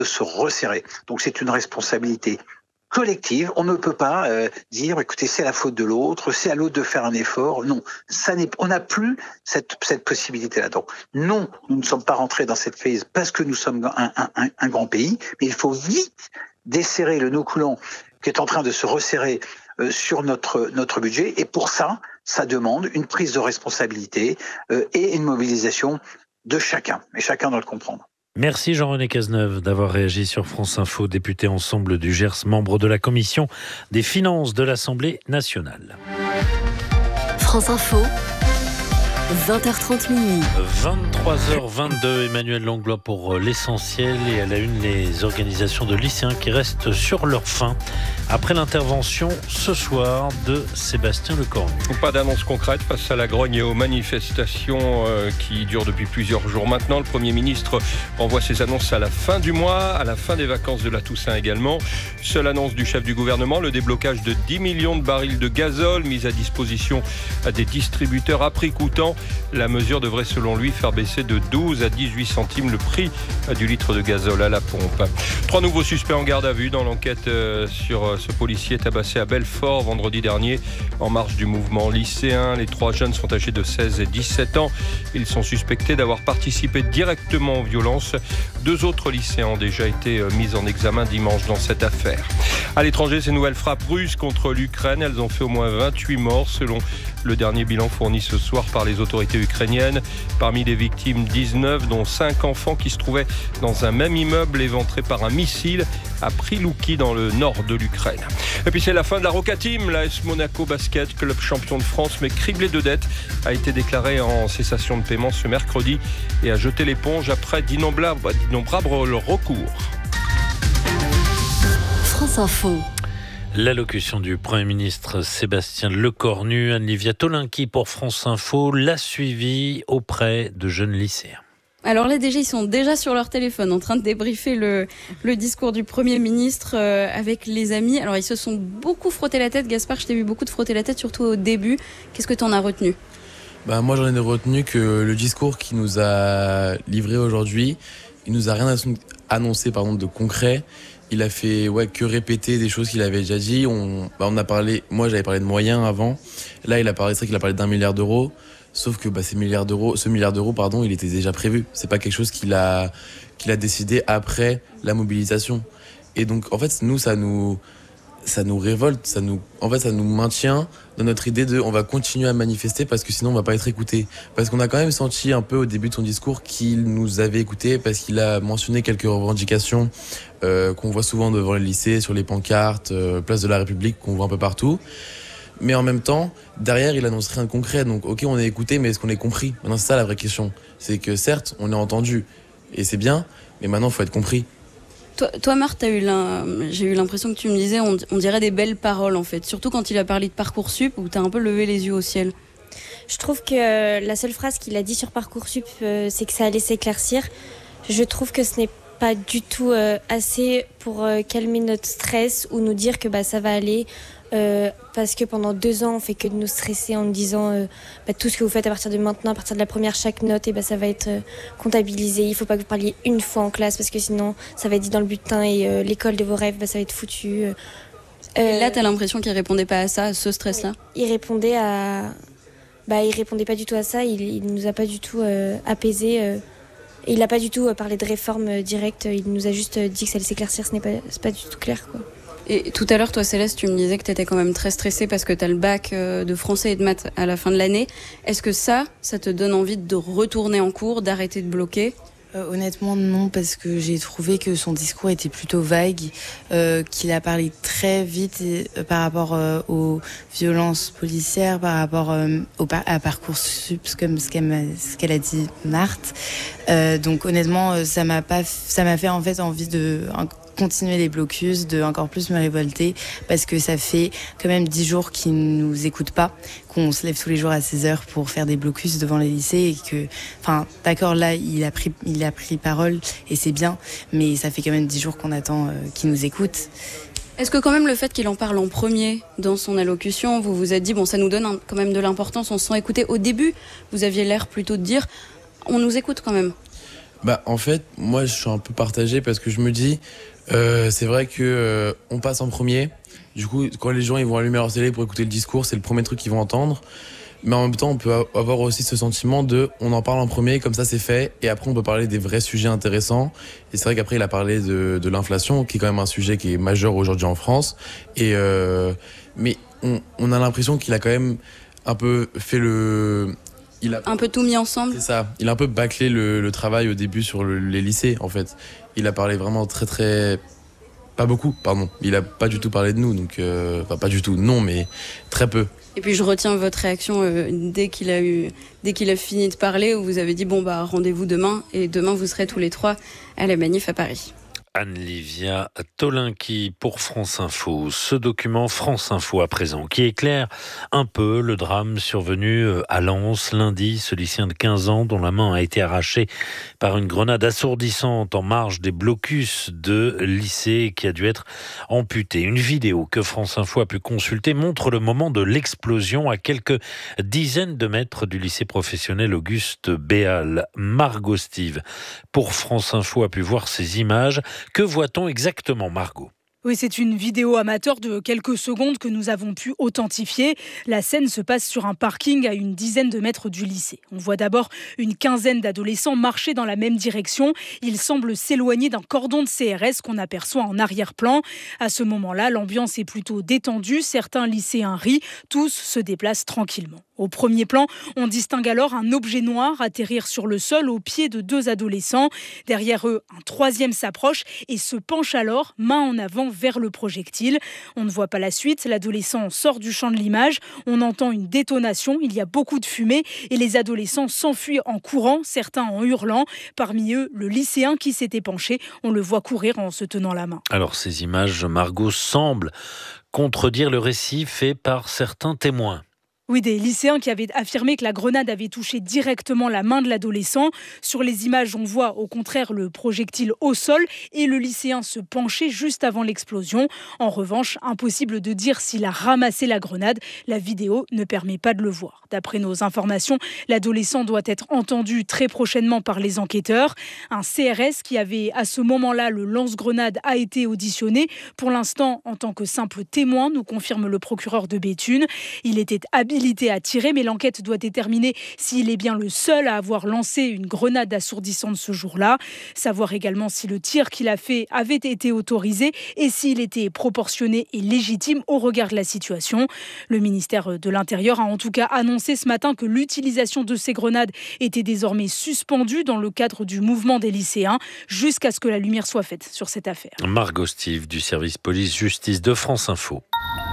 de se resserrer. Donc c'est une responsabilité collective. On ne peut pas dire, écoutez, c'est la faute de l'autre, c'est à l'autre de faire un effort. Non, on n'a plus cette possibilité-là. Donc non, nous ne sommes pas rentrés dans cette phase parce que nous sommes un grand pays, mais il faut vite desserrer le nœud coulant qui est en train de se resserrer sur notre budget. Et pour ça, ça demande une prise de responsabilité et une mobilisation de chacun. Et chacun doit le comprendre. Merci Jean-René Cazeneuve d'avoir réagi sur France Info, député Ensemble du Gers, membre de la commission des finances de l'Assemblée nationale. France Info, 20h30 minuit. 23h22, Emmanuel Langlois pour l'essentiel et à la une les organisations de lycéens qui restent sur leur faim après l'intervention ce soir de Sébastien Lecornu. Pas d'annonce concrète face à la grogne et aux manifestations qui durent depuis plusieurs jours maintenant. Le Premier ministre envoie ses annonces à la fin du mois, à la fin des vacances de la Toussaint également. Seule annonce du chef du gouvernement, le déblocage de 10 millions de barils de gazole mis à disposition des distributeurs à prix coûtant. La mesure devrait selon lui faire baisser de 12 à 18 centimes le prix du litre de gazole à la pompe. 3 nouveaux suspects en garde à vue dans l'enquête sur ce policier tabassé à Belfort vendredi dernier en marge du mouvement lycéen. Les 3 jeunes sont âgés de 16 et 17 ans. Ils sont suspectés d'avoir participé directement aux violences. 2 autres lycéens ont déjà été mis en examen dimanche dans cette affaire. À l'étranger, ces nouvelles frappes russes contre l'Ukraine, elles ont fait au moins 28 morts selon le dernier bilan fourni ce soir par les autorités ukrainiennes. Parmi les victimes, 19, dont 5 enfants qui se trouvaient dans un même immeuble éventré par un missile à Prilouki dans le nord de l'Ukraine. Et puis c'est la fin de la Roca Team. L'AS Monaco Basket, club champion de France mais criblé de dettes, a été déclaré en cessation de paiement ce mercredi et a jeté l'éponge après d'innombrables recours. France Info. L'allocution du Premier ministre Sébastien Lecornu, Anne-Livia Tolinki pour France Info, l'a suivi auprès de jeunes lycéens. Alors là déjà, ils sont déjà sur leur téléphone en train de débriefer le discours du Premier ministre avec les amis. Alors ils se sont beaucoup frotté la tête. Gaspard, je t'ai vu beaucoup te frotter la tête, surtout au début. Qu'est-ce que tu en as retenu ? Moi j'en ai retenu que le discours qu'il nous a livré aujourd'hui, il nous a rien annoncé de concret. Il a fait que répéter des choses qu'il avait déjà dit. On a parlé, moi j'avais parlé de moyens avant. Là il a parlé d'1 milliard d'euros. Sauf que ce milliard d'euros, il était déjà prévu. C'est pas quelque chose qu'il a décidé après la mobilisation. Et donc en fait nous ça nous révolte, ça nous maintient dans notre idée de on va continuer à manifester parce que sinon on va pas être écouté. Parce qu'on a quand même senti un peu au début de son discours qu'il nous avait écouté parce qu'il a mentionné quelques revendications qu'on voit souvent devant les lycées, sur les pancartes, place de la République, qu'on voit un peu partout. Mais en même temps, derrière, il annonce rien de concret. Donc, ok, on est écouté, mais est-ce qu'on est compris ? Maintenant, c'est ça la vraie question. C'est que certes, on est entendu, et c'est bien, mais maintenant, il faut être compris. Toi Marthe, j'ai eu l'impression que tu me disais, on dirait des belles paroles, en fait. Surtout quand il a parlé de Parcoursup, où tu as un peu levé les yeux au ciel. Je trouve que la seule phrase qu'il a dit sur Parcoursup, c'est que ça allait s'éclaircir. Je trouve que ce n'est pas du tout assez pour calmer notre stress ou nous dire que ça va aller. Parce que pendant 2 ans on fait que de nous stresser en nous disant tout ce que vous faites à partir de maintenant, à partir de la première, chaque note ça va être comptabilisé, il faut pas que vous parliez une fois en classe parce que sinon ça va être dit dans le bulletin et l'école de vos rêves ça va être foutu. Et là t'as l'impression qu'il répondait pas à ça, à ce stress là? Il répondait pas du tout à ça, il nous a pas du tout apaisé. Et il n'a pas du tout parlé de réforme directe, il nous a juste dit que ça allait s'éclaircir, c'est pas du tout clair quoi. Et tout à l'heure, toi Céleste, tu me disais que tu étais quand même très stressée parce que tu as le bac de français et de maths à la fin de l'année. Est-ce que ça te donne envie de retourner en cours, d'arrêter de bloquer ? Honnêtement non, parce que j'ai trouvé que son discours était plutôt vague, qu'il a parlé très vite par rapport aux violences policières, par rapport à Parcoursup, comme ce qu'elle a dit Marthe. Donc honnêtement, ça m'a fait en fait envie de continuer les blocus, de encore plus me révolter, parce que ça fait quand même 10 jours qu'ils nous écoutent pas, qu'on se lève tous les jours à 16h pour faire des blocus devant les lycées et que, d'accord, là, il a pris parole et c'est bien, mais ça fait quand même 10 jours qu'on attend qu'ils nous écoutent. Est-ce que quand même le fait qu'il en parle en premier dans son allocution, vous vous êtes dit, ça nous donne quand même de l'importance, on se sent écouté. Au début, vous aviez l'air plutôt de dire, on nous écoute quand même. En fait, moi je suis un peu partagé parce que je me dis, c'est vrai que on passe en premier. Du coup, quand les gens ils vont allumer leur télé pour écouter le discours, c'est le premier truc qu'ils vont entendre. Mais en même temps, on peut avoir aussi ce sentiment on en parle en premier, comme ça c'est fait, et après on peut parler des vrais sujets intéressants. Et c'est vrai qu'après il a parlé de l'inflation, qui est quand même un sujet qui est majeur aujourd'hui en France. Mais on a l'impression qu'il a quand même un peu fait un peu tout mis ensemble. C'est ça. Il a un peu bâclé le travail au début sur les lycées, en fait. Il a parlé vraiment pas beaucoup, pardon. Il a pas du tout parlé de nous, donc pas du tout, non, mais très peu. Et puis je retiens votre réaction dès qu'il a fini de parler, où vous avez dit rendez-vous demain, et demain vous serez tous les trois à la manif à Paris. Anne-Livia Tolinki pour France Info. Ce document France Info à présent, qui éclaire un peu le drame survenu à Lens lundi. Ce lycéen de 15 ans dont la main a été arrachée par une grenade assourdissante en marge des blocus de lycée qui a dû être amputée. Une vidéo que France Info a pu consulter montre le moment de l'explosion à quelques dizaines de mètres du lycée professionnel Auguste Béal. Margot Steve pour France Info a pu voir ces images. Que voit-on exactement, Margot ? Oui, c'est une vidéo amateur de quelques secondes que nous avons pu authentifier. La scène se passe sur un parking à une dizaine de mètres du lycée. On voit d'abord une quinzaine d'adolescents marcher dans la même direction. Ils semblent s'éloigner d'un cordon de CRS qu'on aperçoit en arrière-plan. À ce moment-là, l'ambiance est plutôt détendue. Certains lycéens rient, tous se déplacent tranquillement. Au premier plan, on distingue alors un objet noir atterrir sur le sol au pied de deux adolescents. Derrière eux, un troisième s'approche et se penche alors, main en avant, vers le projectile. On ne voit pas la suite, l'adolescent sort du champ de l'image, on entend une détonation, il y a beaucoup de fumée et les adolescents s'enfuient en courant, certains en hurlant. Parmi eux, le lycéen qui s'était penché, on le voit courir en se tenant la main. Alors ces images, Margot, semblent contredire le récit fait par certains témoins. Oui, des lycéens qui avaient affirmé que la grenade avait touché directement la main de l'adolescent. Sur les images, on voit au contraire le projectile au sol et le lycéen se pencher juste avant l'explosion. En revanche, impossible de dire s'il a ramassé la grenade. La vidéo ne permet pas de le voir. D'après nos informations, l'adolescent doit être entendu très prochainement par les enquêteurs. Un CRS qui avait à ce moment-là le lance-grenade a été auditionné. Pour l'instant, en tant que simple témoin, nous confirme le procureur de Béthune. Il était habilité à tirer, mais l'enquête doit déterminer s'il est bien le seul à avoir lancé une grenade assourdissante ce jour-là. Savoir également si le tir qu'il a fait avait été autorisé et s'il était proportionné et légitime au regard de la situation. Le ministère de l'Intérieur a en tout cas annoncé ce matin que l'utilisation de ces grenades était désormais suspendue dans le cadre du mouvement des lycéens jusqu'à ce que la lumière soit faite sur cette affaire. Margot Steve du service police-justice de France Info.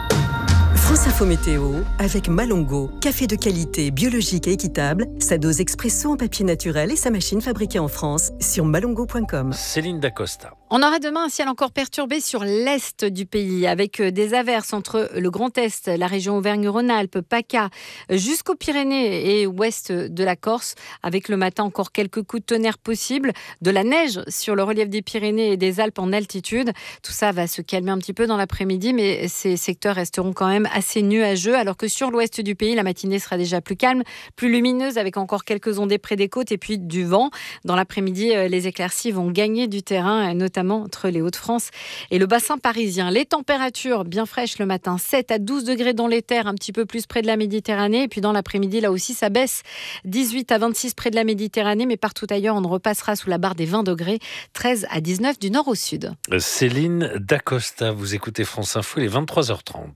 France Info Météo avec Malongo, café de qualité, biologique et équitable, sa dose expresso en papier naturel et sa machine fabriquée en France sur malongo.com. Céline Dacosta. On aura demain un ciel encore perturbé sur l'est du pays avec des averses entre le Grand Est, la région Auvergne-Rhône-Alpes, PACA, jusqu'aux Pyrénées et ouest de la Corse, avec le matin encore quelques coups de tonnerre possibles, de la neige sur le relief des Pyrénées et des Alpes en altitude. Tout ça va se calmer un petit peu dans l'après-midi, mais ces secteurs resteront quand même assez nuageux, alors que sur l'ouest du pays, la matinée sera déjà plus calme, plus lumineuse, avec encore quelques ondées près des côtes et puis du vent. Dans l'après-midi, les éclaircies vont gagner du terrain, notamment entre les Hauts-de-France et le bassin parisien. Les températures bien fraîches le matin, 7 à 12 degrés dans les terres, un petit peu plus près de la Méditerranée. Et puis dans l'après-midi, là aussi, ça baisse, 18 à 26 près de la Méditerranée, mais partout ailleurs, on repassera sous la barre des 20 degrés, 13 à 19 du nord au sud. Céline Dacosta, vous écoutez France Info, il est 23h30.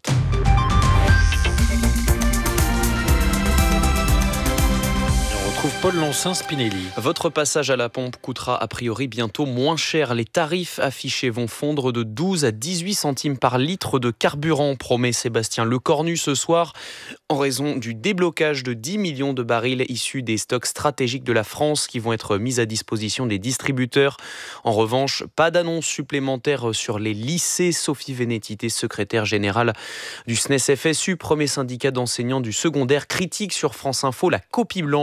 Paul Lonsin-Spinelli. Votre passage à la pompe coûtera a priori bientôt moins cher. Les tarifs affichés vont fondre de 12 à 18 centimes par litre de carburant, promet Sébastien Lecornu ce soir, en raison du déblocage de 10 millions de barils issus des stocks stratégiques de la France qui vont être mis à disposition des distributeurs. En revanche, pas d'annonce supplémentaire sur les lycées. Sophie Vénétité, secrétaire générale du SNES-FSU, premier syndicat d'enseignants du secondaire, critique sur France Info la copie blanche rendue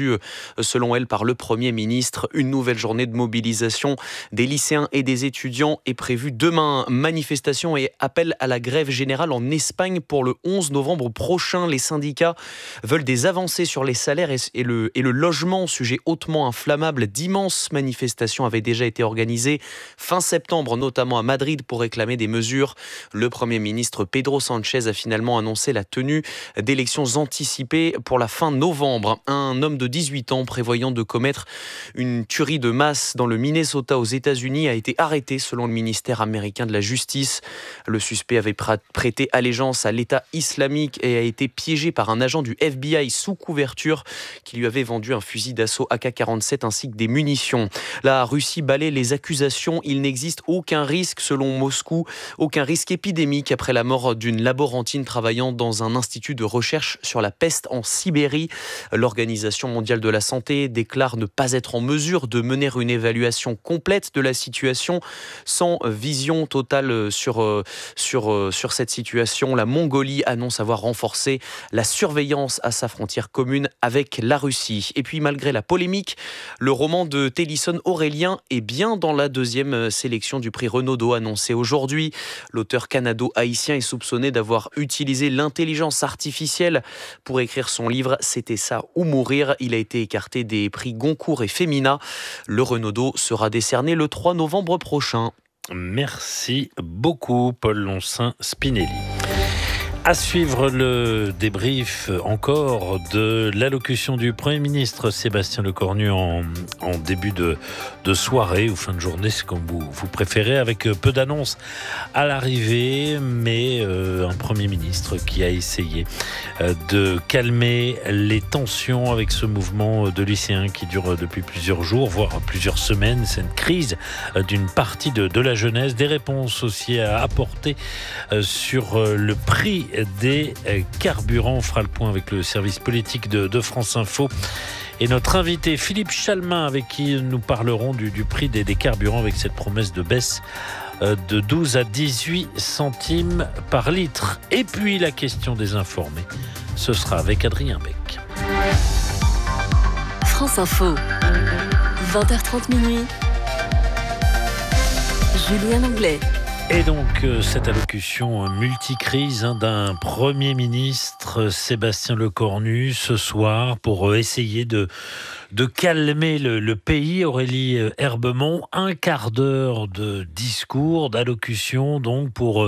attendue, selon elle, par le Premier ministre. Une nouvelle journée de mobilisation des lycéens et des étudiants est prévue demain. Manifestation et appel à la grève générale en Espagne pour le 11 novembre prochain. Les syndicats veulent des avancées sur les salaires et le logement, sujet hautement inflammable. D'immenses manifestations avaient déjà été organisées fin septembre, notamment à Madrid, pour réclamer des mesures. Le Premier ministre Pedro Sánchez a finalement annoncé la tenue d'élections anticipées pour la fin novembre. Un homme de 18 ans prévoyant de commettre une tuerie de masse dans le Minnesota aux États-Unis a été arrêté selon le ministère américain de la Justice. Le suspect avait prêté allégeance à l'État islamique et a été piégé par un agent du FBI sous couverture qui lui avait vendu un fusil d'assaut AK-47 ainsi que des munitions. La Russie balaie les accusations. Il n'existe aucun risque, selon Moscou, aucun risque épidémique après la mort d'une laborantine travaillant dans un institut de recherche sur la peste en Sibérie. L'Organisation mondiale de la santé déclare ne pas être en mesure de mener une évaluation complète de la situation sans vision totale sur cette situation. La Mongolie annonce avoir renforcé la surveillance à sa frontière commune avec la Russie. Et puis malgré la polémique, le roman de Télisson Aurélien est bien dans la deuxième sélection du prix Renaudot annoncé aujourd'hui. L'auteur canado-haïtien est soupçonné d'avoir utilisé l'intelligence artificielle pour écrire son livre « C'était ça ou mourir ». Il a été écarté des prix Goncourt et Femina. Le Renaudot sera décerné le 3 novembre prochain. Merci beaucoup, Paul Loncin-Spinelli. À suivre le débrief encore de l'allocution du Premier ministre Sébastien Lecornu en début de soirée ou fin de journée, c'est comme vous préférez, avec peu d'annonces à l'arrivée, mais un Premier ministre qui a essayé de calmer les tensions avec ce mouvement de lycéens qui dure depuis plusieurs jours, voire plusieurs semaines. C'est une crise d'une partie de la jeunesse. Des réponses aussi à apporter sur le prix des carburants. On fera le point avec le service politique de France Info et notre invité Philippe Chalmin, avec qui nous parlerons du prix des carburants, avec cette promesse de baisse de 12 à 18 centimes par litre. Et puis la question des informés, ce sera avec Adrien Beck. France Info, 20h30 minuit. Julien Anglais. Et donc, cette allocution multicrise d'un Premier ministre, Sébastien Lecornu, ce soir, pour essayer de calmer le pays. Aurélie Herbemont, un quart d'heure de discours, d'allocution, donc pour...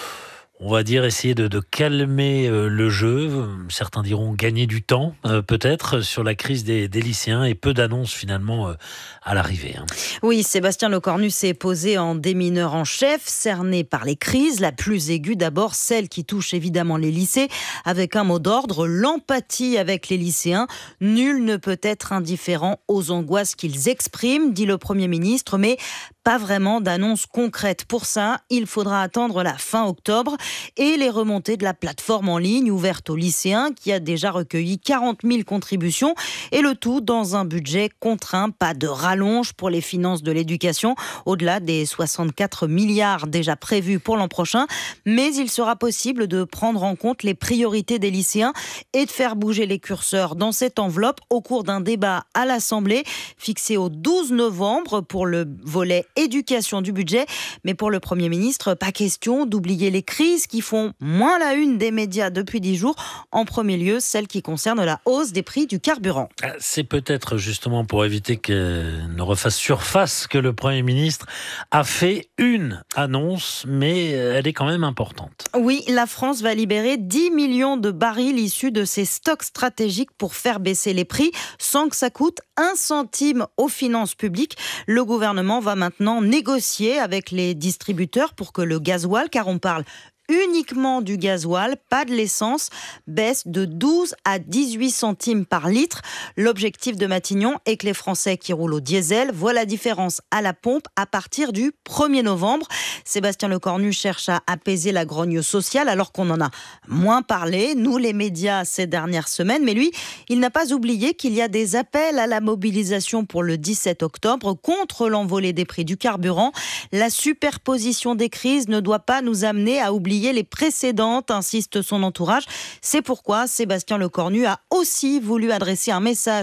on va dire essayer de calmer le jeu. Certains diront gagner du temps, peut-être, sur la crise des lycéens, et peu d'annonces finalement à l'arrivée. Oui, Sébastien Lecornu s'est posé en démineur en chef, cerné par les crises. La plus aiguë d'abord, celle qui touche évidemment les lycées, avec un mot d'ordre, l'empathie avec les lycéens. Nul ne peut être indifférent aux angoisses qu'ils expriment, dit le Premier ministre, mais pas vraiment d'annonce concrète. Pour ça, il faudra attendre la fin octobre et les remontées de la plateforme en ligne ouverte aux lycéens qui a déjà recueilli 40 000 contributions, et le tout dans un budget contraint. Pas de rallonge pour les finances de l'éducation, au-delà des 64 milliards déjà prévus pour l'an prochain, mais il sera possible de prendre en compte les priorités des lycéens et de faire bouger les curseurs dans cette enveloppe au cours d'un débat à l'Assemblée fixé au 12 novembre pour le volet éducation du budget. Mais pour le Premier ministre, pas question d'oublier les crises qui font moins la une des médias depuis 10 jours. En premier lieu, celle qui concerne la hausse des prix du carburant. C'est peut-être justement pour éviter qu'elle ne refasse surface que le Premier ministre a fait une annonce, mais elle est quand même importante. Oui, la France va libérer 10 millions de barils issus de ses stocks stratégiques pour faire baisser les prix sans que ça coûte 1 centime aux finances publiques. Le gouvernement va maintenant négocier avec les distributeurs pour que le gasoil, car on parle uniquement du gasoil, pas de l'essence, baisse de 12 à 18 centimes par litre. L'objectif de Matignon est que les Français qui roulent au diesel voient la différence à la pompe à partir du 1er novembre. Sébastien Lecornu cherche à apaiser la grogne sociale alors qu'on en a moins parlé, nous les médias, ces dernières semaines. Mais lui, il n'a pas oublié qu'il y a des appels à la mobilisation pour le 17 octobre contre l'envolée des prix du carburant. La superposition des crises ne doit pas nous amener à oublier les précédentes, insiste son entourage. C'est pourquoi Sébastien Lecornu a aussi voulu adresser un message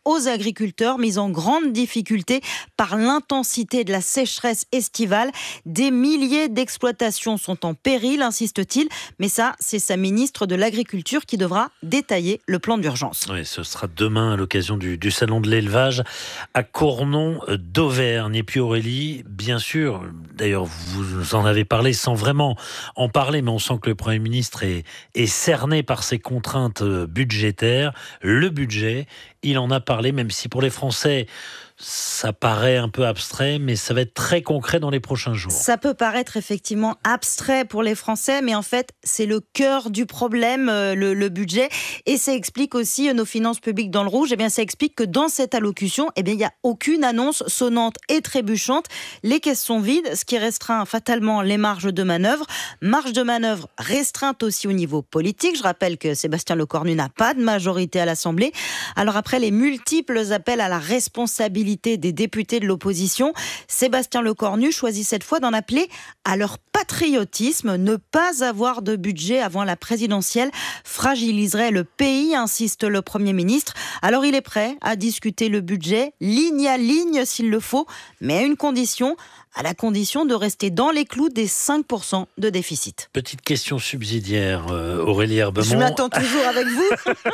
aux agriculteurs mis en grande difficulté par l'intensité de la sécheresse estivale. Des milliers d'exploitations sont en péril, insiste-t-il. Mais ça, c'est sa ministre de l'Agriculture qui devra détailler le plan d'urgence. Oui, ce sera demain à l'occasion du salon de l'élevage à Cournon d'Auvergne. Et puis Aurélie, bien sûr, d'ailleurs vous en avez parlé sans vraiment en parler, mais on sent que le Premier ministre est cerné par ces contraintes budgétaires. Le budget, il en a parlé, même si pour les Français, ça paraît un peu abstrait, mais ça va être très concret dans les prochains jours. Ça peut paraître effectivement abstrait pour les Français, mais en fait, c'est le cœur du problème, le budget. Et ça explique aussi nos finances publiques dans le rouge. Eh bien, ça explique que dans cette allocution, il n'y a aucune annonce sonnante et trébuchante. Les caisses sont vides, ce qui restreint fatalement les marges de manœuvre. Marge de manœuvre restreinte aussi au niveau politique. Je rappelle que Sébastien Lecornu n'a pas de majorité à l'Assemblée. Alors après les multiples appels à la responsabilité des députés de l'opposition, Sébastien Lecornu choisit cette fois d'en appeler à leur patriotisme. Ne pas avoir de budget avant la présidentielle fragiliserait le pays, insiste le Premier ministre. Alors il est prêt à discuter le budget ligne à ligne s'il le faut, mais à une condition, à la condition de rester dans les clous des 5% de déficit. Petite question subsidiaire, Aurélie Herbemont. Je m'attends toujours avec vous.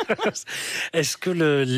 Est-ce que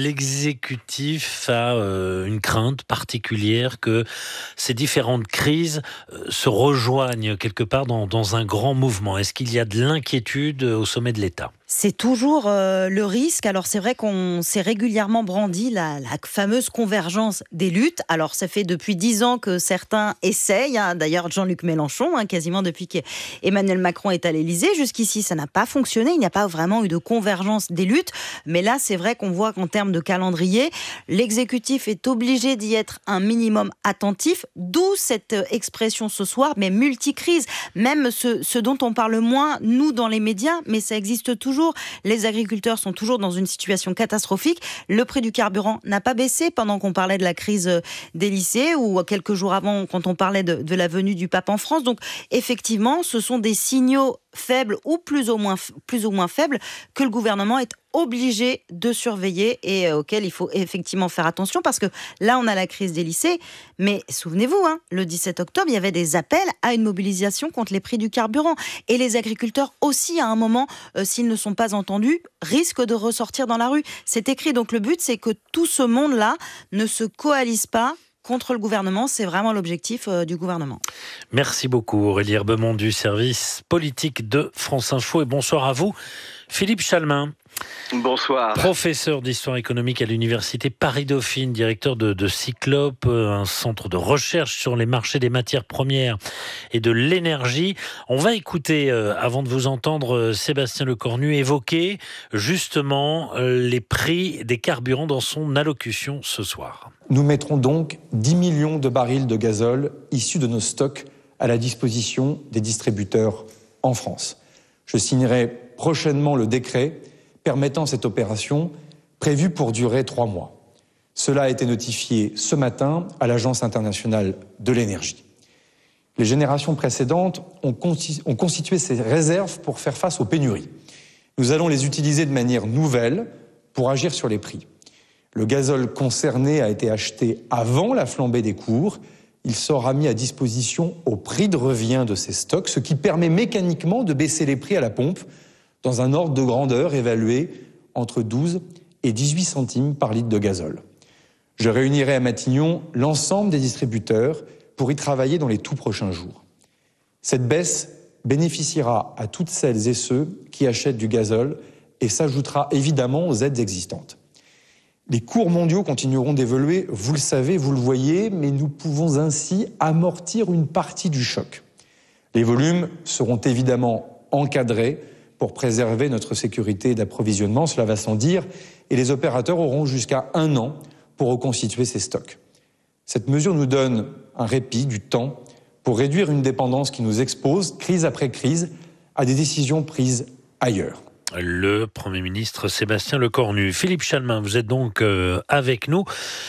l'exécutif a une crainte particulière que ces différentes crises se rejoignent quelque part dans un grand mouvement? Est-ce qu'il y a de l'inquiétude au sommet de l'État? C'est toujours le risque. Alors c'est vrai qu'on s'est régulièrement brandi la fameuse convergence des luttes. Alors ça fait depuis 10 ans que certains essayent. D'ailleurs Jean-Luc Mélenchon, quasiment depuis qu'Emmanuel Macron est à l'Élysée. Jusqu'ici ça n'a pas fonctionné. Il n'y a pas vraiment eu de convergence des luttes. Mais là c'est vrai qu'on voit qu'en termes de calendrier, l'exécutif est obligé d'y être un minimum attentif. D'où cette expression ce soir, mais multicrise. Même ce dont on parle moins, nous dans les médias, mais ça existe toujours. Les agriculteurs sont toujours dans une situation catastrophique. Le prix du carburant n'a pas baissé pendant qu'on parlait de la crise des lycées ou quelques jours avant quand on parlait de la venue du pape en France. Donc effectivement, ce sont des signaux faibles ou plus ou moins faibles que le gouvernement est obligé de surveiller et auquel il faut effectivement faire attention parce que là on a la crise des lycées, mais souvenez-vous, le 17 octobre il y avait des appels à une mobilisation contre les prix du carburant et les agriculteurs aussi à un moment, s'ils ne sont pas entendus, risquent de ressortir dans la rue. C'est écrit, donc le but c'est que tout ce monde-là ne se coalise pas contre le gouvernement, c'est vraiment l'objectif du gouvernement. Merci beaucoup Aurélie Herbemont du service politique de France Info et bonsoir à vous Philippe Chalmin. Bonsoir. Professeur d'histoire économique à l'université Paris-Dauphine, directeur de Cyclope, un centre de recherche sur les marchés des matières premières et de l'énergie. On va écouter, avant de vous entendre, Sébastien Lecornu évoquer justement les prix des carburants dans son allocution ce soir. Nous mettrons donc 10 millions de barils de gazole issus de nos stocks à la disposition des distributeurs en France. Je signerai prochainement le décret permettant cette opération prévue pour durer 3 mois. Cela a été notifié ce matin à l'Agence internationale de l'énergie. Les générations précédentes ont constitué ces réserves pour faire face aux pénuries. Nous allons les utiliser de manière nouvelle pour agir sur les prix. Le gazole concerné a été acheté avant la flambée des cours. Il sera mis à disposition au prix de revient de ces stocks, ce qui permet mécaniquement de baisser les prix à la pompe dans un ordre de grandeur évalué entre 12 et 18 centimes par litre de gazole. Je réunirai à Matignon l'ensemble des distributeurs pour y travailler dans les tout prochains jours. Cette baisse bénéficiera à toutes celles et ceux qui achètent du gazole et s'ajoutera évidemment aux aides existantes. Les cours mondiaux continueront d'évoluer, vous le savez, vous le voyez, mais nous pouvons ainsi amortir une partie du choc. Les volumes seront évidemment encadrés pour préserver notre sécurité d'approvisionnement, cela va sans dire, et les opérateurs auront jusqu'à 1 an pour reconstituer ces stocks. Cette mesure nous donne un répit, du temps, pour réduire une dépendance qui nous expose, crise après crise, à des décisions prises ailleurs. Le Premier ministre Sébastien Lecornu. Philippe Chalmin, vous êtes donc avec nous.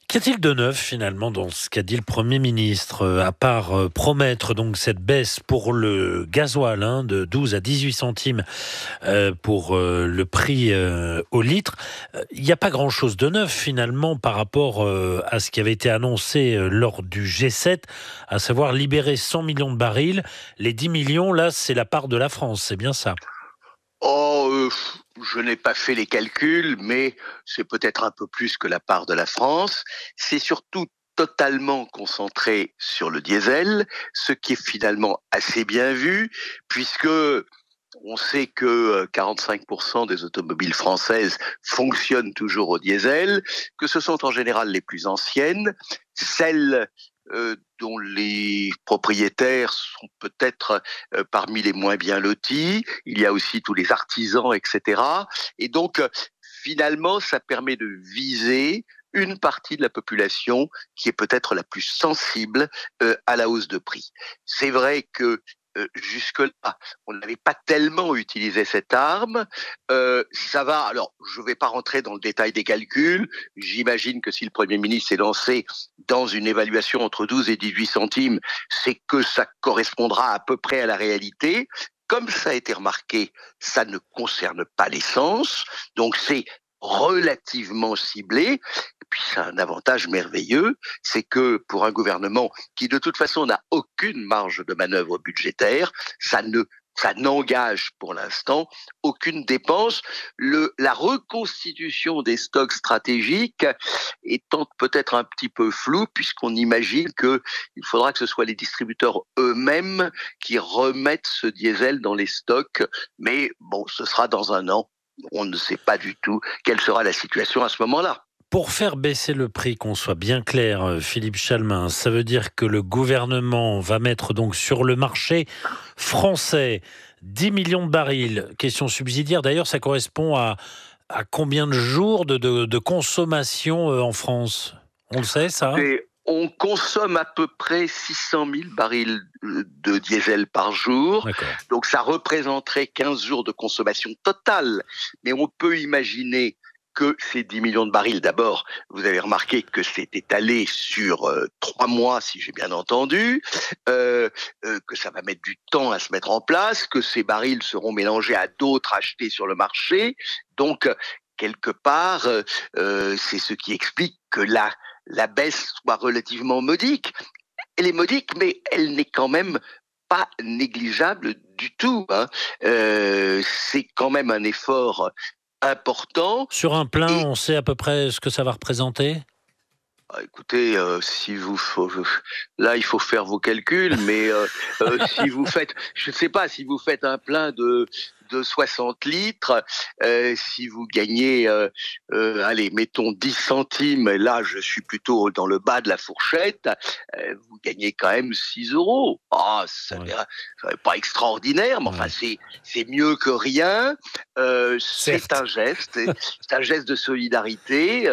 Qu'y a-t-il de neuf finalement dans ce qu'a dit le Premier ministre, à part promettre donc cette baisse pour le gasoil de 12 à 18 centimes pour le prix au litre? Il n'y a pas grand-chose de neuf finalement par rapport à ce qui avait été annoncé lors du G7, à savoir libérer 100 millions de barils. Les 10 millions, là, c'est la part de la France, c'est bien ça? Je n'ai pas fait les calculs, mais c'est peut-être un peu plus que la part de la France. C'est surtout totalement concentré sur le diesel, ce qui est finalement assez bien vu, puisque on sait que 45% des automobiles françaises fonctionnent toujours au diesel, que ce sont en général les plus anciennes, celles dont les propriétaires sont peut-être parmi les moins bien lotis. Il y a aussi tous les artisans, etc. Et donc, finalement, ça permet de viser une partie de la population qui est peut-être la plus sensible à la hausse de prix. C'est vrai que jusque-là, on n'avait pas tellement utilisé cette arme. Ça va. Alors, je ne vais pas rentrer dans le détail des calculs. J'imagine que si le Premier ministre s'est lancé dans une évaluation entre 12 et 18 centimes, c'est que ça correspondra à peu près à la réalité. Comme ça a été remarqué, ça ne concerne pas l'essence. Donc, c'est relativement ciblé. Et puis, c'est un avantage merveilleux, c'est que pour un gouvernement qui, de toute façon, n'a aucune marge de manœuvre budgétaire, ça n'engage pour l'instant aucune dépense. La reconstitution des stocks stratégiques étant peut-être un petit peu floue, puisqu'on imagine qu'il faudra que ce soit les distributeurs eux-mêmes qui remettent ce diesel dans les stocks. Mais bon, ce sera dans un an. On ne sait pas du tout quelle sera la situation à ce moment-là. Pour faire baisser le prix, qu'on soit bien clair, Philippe Chalmin, ça veut dire que le gouvernement va mettre donc sur le marché français 10 millions de barils. Question subsidiaire, d'ailleurs, ça correspond à combien de jours de consommation en France? On le sait, ça? On consomme à peu près 600 000 barils de diesel par jour. D'accord. Donc ça représenterait 15 jours de consommation totale. Mais on peut imaginer que ces 10 millions de barils, d'abord, vous avez remarqué que c'est étalé sur 3 mois, si j'ai bien entendu, que ça va mettre du temps à se mettre en place, que ces barils seront mélangés à d'autres achetés sur le marché. Donc, quelque part, c'est ce qui explique que la baisse soit relativement modique. Elle est modique, mais elle n'est quand même pas négligeable du tout. C'est quand même un effort important. Sur un plein, on sait à peu près ce que ça va représenter? Écoutez, là, il faut faire vos calculs, mais si vous faites, je ne sais pas, si vous faites un plein de 60 litres, si vous gagnez, allez, mettons 10 centimes, là, je suis plutôt dans le bas de la fourchette, vous gagnez quand même 6 euros. Ça n'est pas extraordinaire, mais enfin, c'est mieux que rien. C'est un geste de solidarité.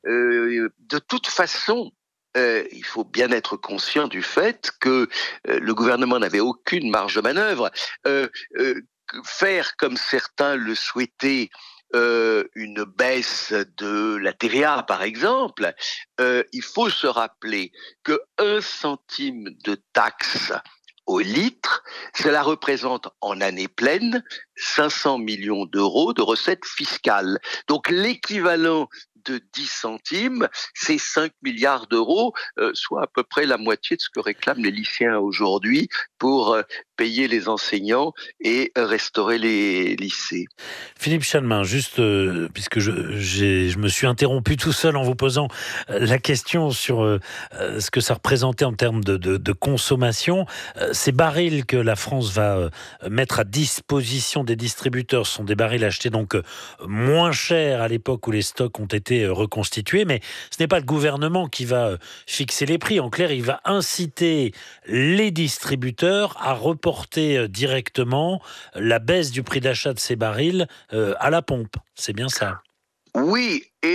De toute façon, il faut bien être conscient du fait que le gouvernement n'avait aucune marge de manœuvre. Faire comme certains le souhaitaient, une baisse de la TVA par exemple, il faut se rappeler que 1 centime de taxe au litre, cela représente en année pleine 500 millions d'euros de recettes fiscales. Donc l'équivalent de 10 centimes, c'est 5 milliards d'euros, soit à peu près la moitié de ce que réclament les lycéens aujourd'hui pour payer les enseignants et restaurer les lycées. Philippe Chalmin, juste puisque je me suis interrompu tout seul en vous posant la question sur ce que ça représentait en termes de consommation. Ces barils que la France va mettre à disposition des distributeurs sont des barils achetés donc moins chers à l'époque où les stocks ont été reconstitués, mais ce n'est pas le gouvernement qui va fixer les prix. En clair, il va inciter les distributeurs à reporter directement la baisse du prix d'achat de ces barils à la pompe. C'est bien ça? Oui, et on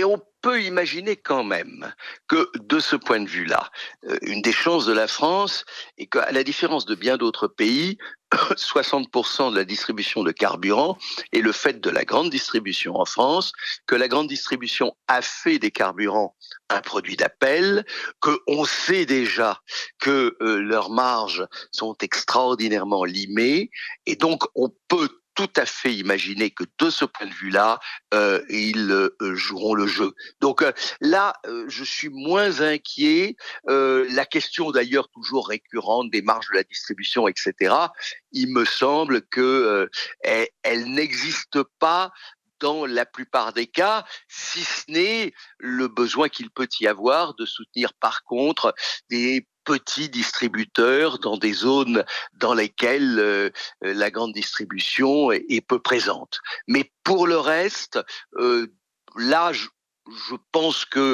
peut imaginer quand même que de ce point de vue-là, une des chances de la France est qu'à la différence de bien d'autres pays, 60% de la distribution de carburant est le fait de la grande distribution en France, que la grande distribution a fait des carburants un produit d'appel, qu'on sait déjà que leurs marges sont extraordinairement limées, et donc on peut tout à fait imaginer que de ce point de vue-là, ils joueront le jeu. Donc là, je suis moins inquiet. La question d'ailleurs toujours récurrente des marges de la distribution, etc., il me semble que elle n'existe pas dans la plupart des cas, si ce n'est le besoin qu'il peut y avoir de soutenir par contre des petits distributeurs dans des zones dans lesquelles la grande distribution est peu présente. Mais pour le reste, là, je pense que